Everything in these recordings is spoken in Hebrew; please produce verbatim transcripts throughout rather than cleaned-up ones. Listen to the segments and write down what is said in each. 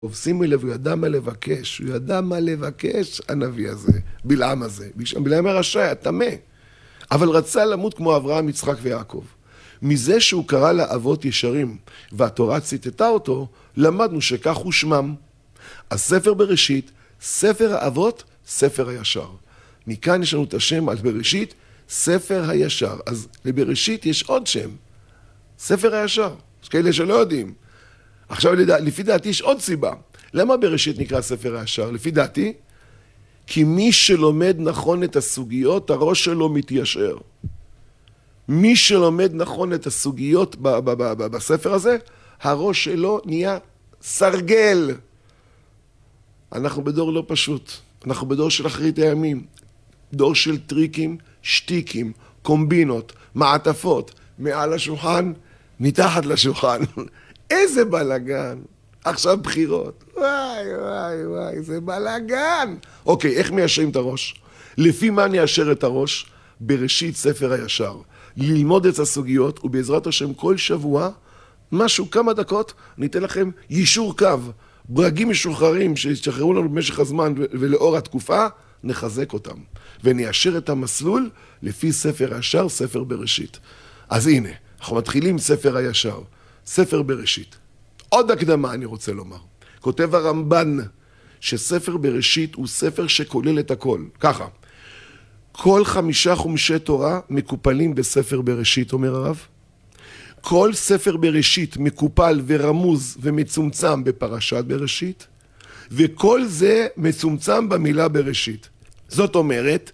שימו לב, הוא ידע מה לבקש, הוא ידע מה לבקש, הנביא הזה, בלעם הזה. בלעם הרשע, הטמא. אבל רצה למות כמו אברהם, יצחק ויעקב. מזה שהוא קרא לאבות ישרים, והתורה ציטטה אותו, למדנו שכך הוא שמם. הספר בראשית, ספר האבות, ספר הישר. מכאן יש לנו את השם על בראשית, ספר הישר. אז לבראשית יש עוד שם, ספר הישר. יש כאלה שלא יודעים. עכשיו, לפי דעתי יש עוד סיבה. למה בראשית נקרא ספר הישר? לפי דעתי, כי מי שלומד נכון את הסוגיות, הראש שלו מתיישר. מי שלומד נכון את הסוגיות ב- ב- ב- ב- בספר הזה, הראש שלו נהיה סרגל. אנחנו בדור לא פשוט. אנחנו בדור של אחרית הימים. דור של טריקים, שטיקים, קומבינות, מעטפות, מעל השולחן, מתחת לשולחן. איזה בלגן. עכשיו בחירות. וואי, וואי, וואי, זה בלגן. אוקיי, איך מיישרים את הראש? לפי מה ניישר את הראש? בראשית ספר הישר. ללמוד את הסוגיות, ובעזרת השם כל שבוע, משהו, כמה דקות, אני אתן לכם יישור קו. ברגים משוחררים שישחררו לנו במשך הזמן ולאור התקופה, נחזק אותם. וניישר את המסלול לפי ספר הישר, ספר בראשית. אז הנה, אנחנו מתחילים ספר הישר. ספר בראשית. עוד הקדמה אני רוצה לומר. כותב הרמב"ן שספר בראשית הוא ספר שכולל את הכל. ככה, כל חמישה חומשי תורה מקופלים בספר בראשית, אומר הרב. כל ספר בראשית מקופל ורמוז ומצומצם בפרשת בראשית, וכל זה מצומצם במילה בראשית. זאת אומרת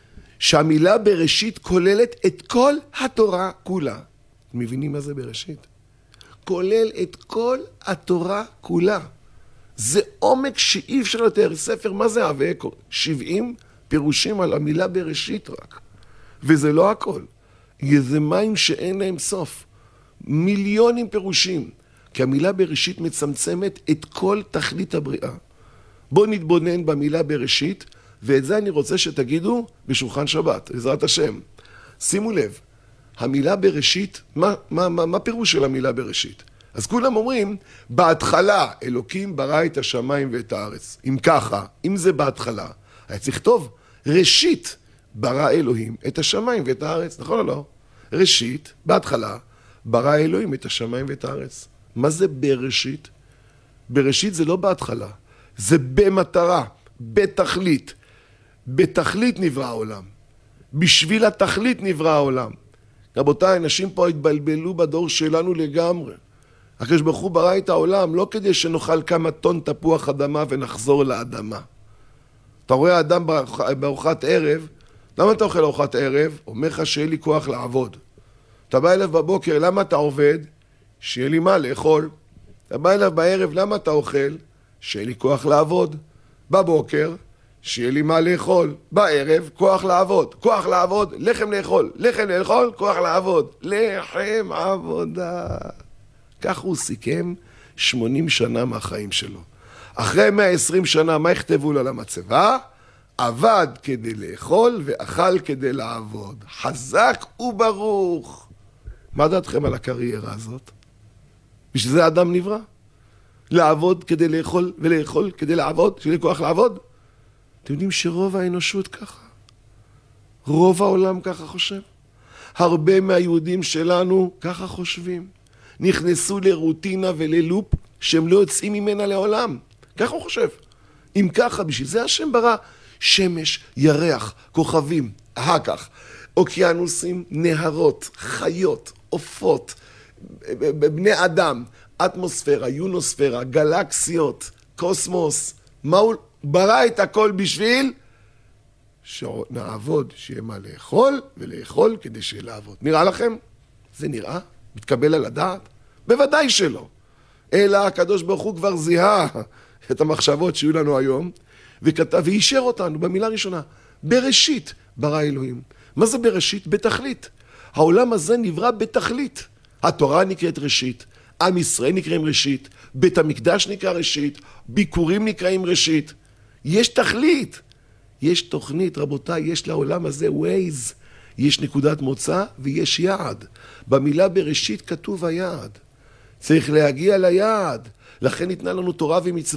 שהמילה בראשית כוללת את כל התורה כולה. מבינים מה זה בראשית? כולל את כל התורה כולה. זה עומק שאי אפשר יותר. ספר, מה זה הווה? שבעים פירושים על המילה בראשית רק. וזה לא הכל. זה מים שאין להם סוף. מיליונים פירושים. כי המילה בראשית מצמצמת את כל תכלית הבריאה. בואו נתבונן במילה בראשית, ואת זה אני רוצה שתגידו בשולחן שבת, בעזרת השם. שימו לב. המילה בראשית, מה, מה, מה, מה פירוש של המילה בראשית? אז כולם אומרים, בהתחלה אלוקים ברא את השמיים ואת הארץ. אם ככה, אם זה בהתחלה, היה צריך לכתוב, ראשית ברא אלוהים את השמיים ואת הארץ. נכון או לא? ראשית, בהתחלה, ברא אלוהים את השמיים ואת הארץ. מה זה בראשית? בראשית זה לא בהתחלה, זה במטרה, בתכלית. בתכלית נברא העולם. בשביל התכלית נברא העולם. רבותיי, אנשים פה התבלבלו בדור שלנו לגמרי. הקדוש ברוך הוא ברא את העולם לא כדי שנאכל כמה טון תפוח אדמה ונחזור לאדמה. אתה רואה אדם בארוחת ערב, למה אתה אוכל ארוחת ערב? אומר לך שיהיה לי כוח לעבוד. אתה בא אליו בבוקר, למה אתה עובד? שיהיה לי מה לאכול. אתה בא אליו בערב, למה אתה אוכל? שיהיה לי כוח לעבוד. בבוקר, שיהיה לי מה לאכול. בערב, כוח לעבוד. כוח לעבוד, לחם לאכול. לחם לאכול, כוח לעבוד. לחם עבודה. כך הוא סיכם שמונים שנה מהחיים שלו. אחרי מאה ועשרים שנה, מה יכתבו לו על המצבה? עבד כדי לאכול ואכל כדי לעבוד. חזק וברוך. מה דעתכם על הקריירה הזאת? בשביל זה האדם נברא? לעבוד כדי לאכול ולאכול כדי לעבוד, שיהיה לי כוח לעבוד? אתם יודעים שרוב האנושות ככה? רוב העולם ככה חושב? הרבה מהיהודים שלנו ככה חושבים. נכנסו לרוטינה וללופ שהם לא יוצאים ממנה לעולם. ככה הוא חושב. אם ככה, בשביל זה השם ברא שמש, ירח, כוכבים, אחר כך, אוקיינוסים, נהרות, חיות, עופות, בני אדם, אטמוספירה, יונוספירה, גלקסיות, קוסמוס. מה הוא ברא את הכל בשביל? שנעבוד, שיהיה מה לאכול, ולאכול כדי שיהיה לעבוד. נראה לכם? זה נראה? מתקבל על הדעת? בוודאי שלא. אלא הקדוש ברוך הוא כבר זיהה את המחשבות שיהיו לנו היום, וכתב ואישר אותנו במילה הראשונה. בראשית ברא אלוהים. מה זה בראשית? בתכלית. העולם הזה נברא בתכלית. התורה נקראת ראשית, עם ישראל נקראים ראשית, בית המקדש נקרא ראשית, ביקורים נקראים ראשית. יש תכלית. יש תוכנית, רבותיי, יש לעולם הזה ווייז. יש נקודת מוצא ויש יעד. במילה בראשית כתוב היעד. צריך להגיע ליעד. לכן ניתנה לנו תורה ומצוות.